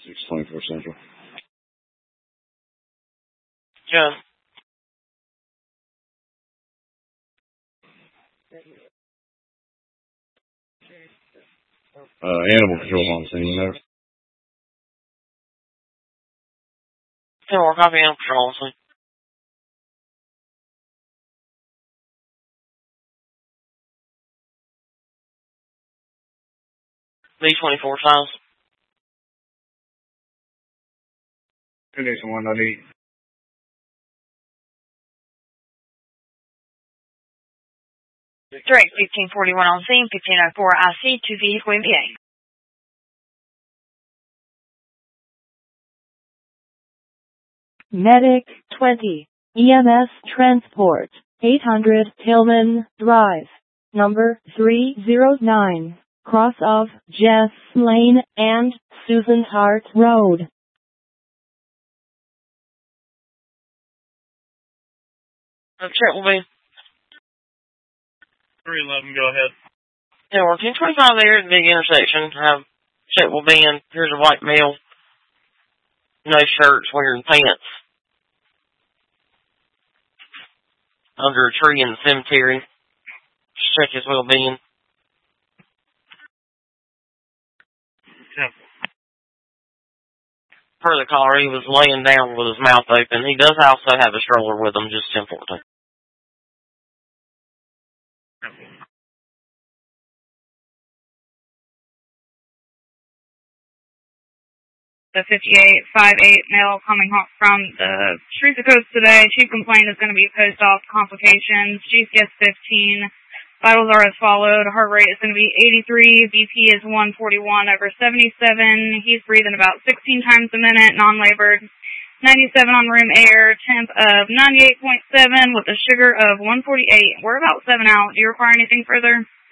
624 Central. John. Animal control on scene there. 10-4, copy, animal control on scene. B-24 size. Condition 198. Direct 1541 on scene, 1504 IC, 2 vehicle MVA. Medic 20, EMS Transport, 800 Tillman Drive, number 309, cross of Jess Lane and Susan Hart Road. Check will be 311, go ahead. Yeah, we're 1025 there at the big intersection. Check will be in. Here's a white male. No shirts, wearing pants. Under a tree in the cemetery. Check his well-being. Yeah. Per the caller, he was laying down with his mouth open. He does also have a stroller with him, just 1014. The 5858 male coming home from the streets of Coast today. Chief complaint is going to be post op complications. GCS 15. Vitals are as followed. Heart rate is going to be 83. BP is 141/77. He's breathing about 16 times a minute, non-labored. 97 on room air. Temp of 98.7 with a sugar of 148. We're about 7 out. Do you require anything further?